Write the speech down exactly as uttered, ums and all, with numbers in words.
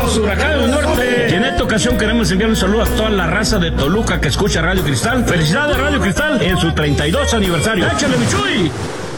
los Huracanes del Norte. Y en esta ocasión queremos enviar un saludo a toda la raza de Toluca que escucha Radio Cristal. Felicidades Radio Cristal en su treinta y dos aniversario. ¡Échale, mi Chuy!